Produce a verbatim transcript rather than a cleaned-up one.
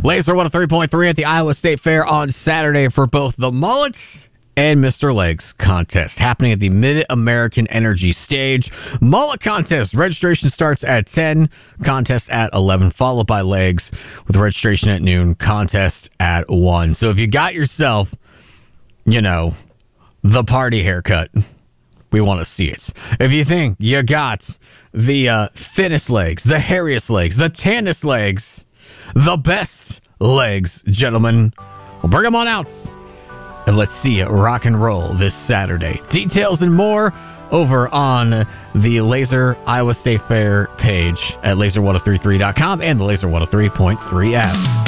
Laser one oh three point three at the Iowa State Fair on Saturday for both the Mullets and Mister Legs contest happening at the Mid-American Energy Stage. Mullet contest registration starts at ten, contest at eleven, followed by Legs with registration at noon, contest at one. So if you got yourself, you know, the party haircut, we want to see it. If you think you got the uh, thinnest legs, the hairiest legs, the tannest legs, the best legs, gentlemen, well, bring them on out. And let's see it rock and roll this Saturday. Details and more over on the Laser Iowa State Fair page at laser ten thirty-three dot com and the Laser one oh three point three app.